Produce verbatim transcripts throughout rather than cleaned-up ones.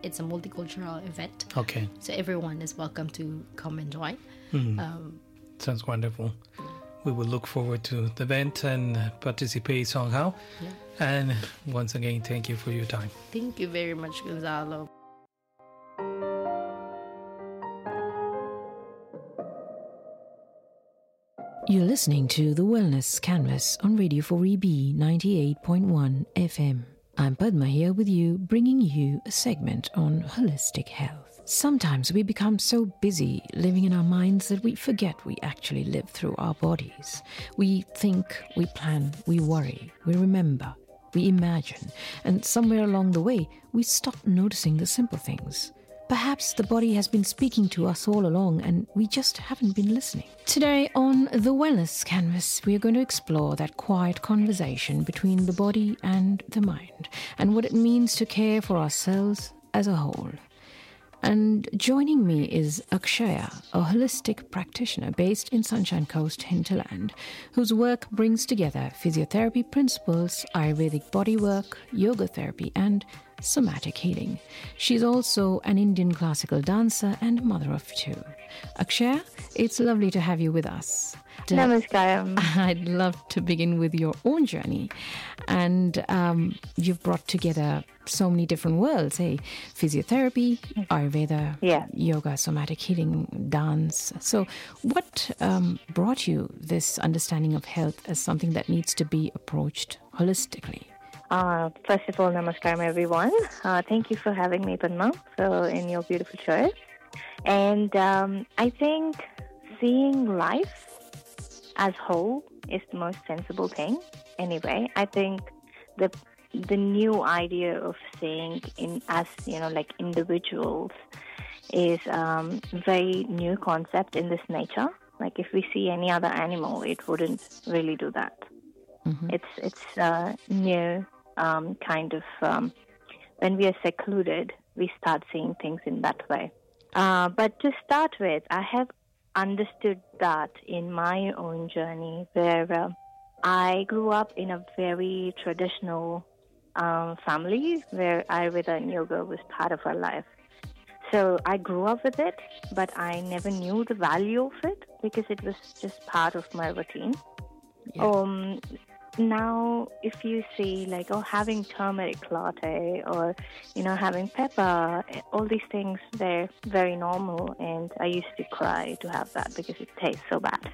It's a multicultural event. Okay. So everyone is welcome to come and join. Mm. Um, Sounds wonderful. We will look forward to the event and participate somehow. Yeah. And once again, thank you for your time. Thank you very much, Gonzalo. You're listening to The Wellness Canvas on Radio four E B ninety-eight point one F M. I'm Padma here with you, bringing you a segment on holistic health. Sometimes we become so busy living in our minds that we forget we actually live through our bodies. We think, we plan, we worry, we remember, we imagine, and somewhere along the way, we stop noticing the simple things. Perhaps the body has been speaking to us all along and we just haven't been listening. Today on The Wellness Canvas, we are going to explore that quiet conversation between the body and the mind and what it means to care for ourselves as a whole. And joining me is Akshaya, a holistic practitioner based in Sunshine Coast, hinterland, whose work brings together physiotherapy principles, Ayurvedic bodywork, yoga therapy, and somatic healing. She's also an Indian classical dancer and mother of two. Akshaya, it's lovely to have you with us. Namaskaram. I'd love to begin with your own journey. And um, you've brought together so many different worlds, eh? Physiotherapy, Ayurveda, yeah. yoga, somatic healing, dance. So what um, brought you this understanding of health as something that needs to be approached holistically? Uh, first of all, namaskaram, everyone. Uh, thank you for having me, Padma, so in your beautiful show. And um, I think seeing life as whole is the most sensible thing. Anyway, I think the the new idea of seeing in as you know like individuals is um, very new concept in this nature. Like if we see any other animal, it wouldn't really do that. Mm-hmm. It's it's uh, new um, kind of um, when we are secluded, we start seeing things in that way. Uh, but to start with, I have understood that in my own journey where uh, I grew up in a very traditional um, family where Ayurveda and yoga was part of our life. So I grew up with it, but I never knew the value of it because it was just part of my routine. Yeah. Um, now, if you see like, oh, having turmeric latte or, you know, having pepper, all these things, they're very normal. And I used to cry to have that because it tastes so bad.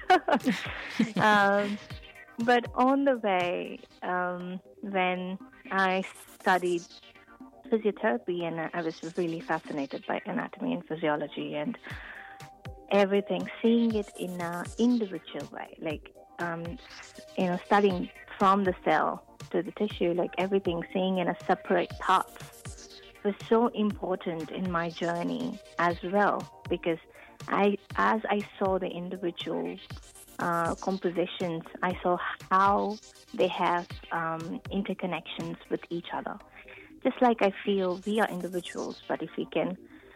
um, but on the way, um, when I studied physiotherapy and I was really fascinated by anatomy and physiology and everything, seeing it in an individual way, like, um, you know, studying from the cell to the tissue, like everything, seeing in a separate parts was so important in my journey as well, because I, as I saw the individual uh, compositions, I saw how they have um, interconnections with each other. Just like I feel we are individuals, but if we can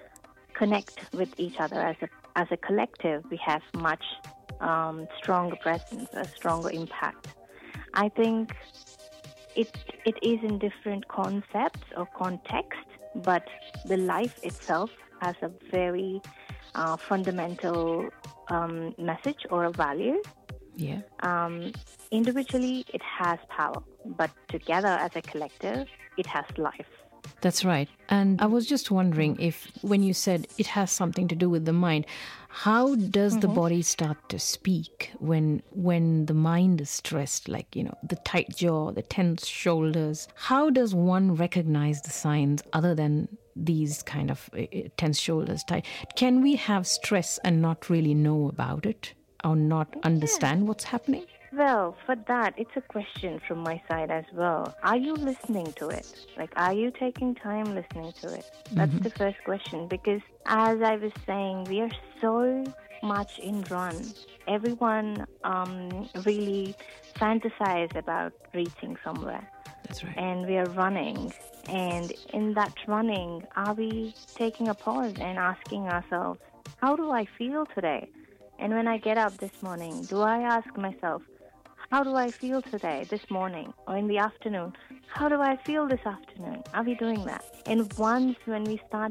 connect with each other as a as a collective, we have much um, stronger presence, a stronger impact. I think it it is in different concepts or context, but the life itself has a very uh, fundamental um, message or a value. Yeah. Um, individually, it has power, but together as a collective, it has life. That's right. And I was just wondering if, when you said it has something to do with the mind, how does mm-hmm. the body start to speak when when the mind is stressed, like, you know, the tight jaw, the tense shoulders? How does one recognize the signs other than these kind of uh, tense shoulders, tight? Can we have stress and not really know about it or not understand yeah. what's happening? Well, for that, it's a question from my side as well. Are you listening to it? Like, are you taking time listening to it? That's mm-hmm. the first question. Because as I was saying, we are so much in run. Everyone um, really fantasize about reaching somewhere. That's right. And we are running. And in that running, are we taking a pause and asking ourselves, how do I feel today? And when I get up this morning, do I ask myself, How do I feel today, this morning, or in the afternoon? How do I feel this afternoon? Are we doing that? And once when we start